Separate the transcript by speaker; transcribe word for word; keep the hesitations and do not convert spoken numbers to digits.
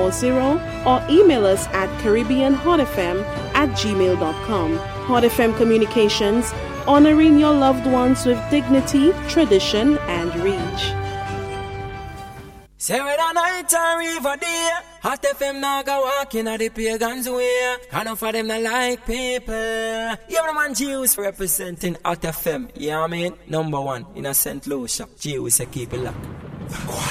Speaker 1: four zero or email us at caribbean hot f m at gmail dot com. Hot F M Communications, honoring your loved ones with dignity, tradition, and reach.
Speaker 2: Say whether night or river day, Hot F M now go walking at the pagans way. Can't for them not like people. Yeah, the man Jews representing Hot F M. Yeah, I mean, number one in a Saint Lucia. Jews say keep it locked.